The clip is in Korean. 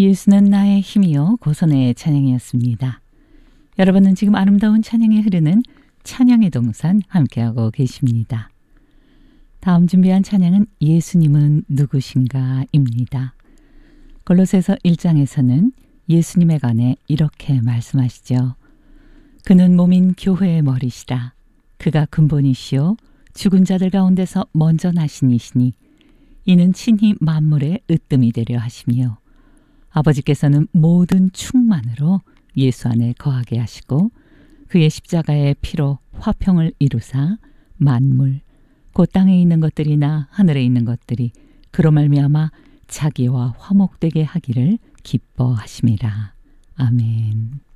예수는 나의 힘이요 고선의 찬양이었습니다. 여러분은 지금 아름다운 찬양이 흐르는 찬양의 동산 함께하고 계십니다. 다음 준비한 찬양은 예수님은 누구신가 입니다. 골로새서 1장에서는 예수님에 관해 이렇게 말씀하시죠. 그는 몸인 교회의 머리시라. 그가 근본이시요 죽은 자들 가운데서 먼저 나신 이시니 이는 친히 만물의 으뜸이 되려 하시며 아버지께서는 모든 충만으로 예수 안에 거하게 하시고 그의 십자가의 피로 화평을 이루사 만물 곧 땅에 있는 것들이나 하늘에 있는 것들이 그로 말미암아 자기와 화목되게 하기를 기뻐하심이라. 아멘.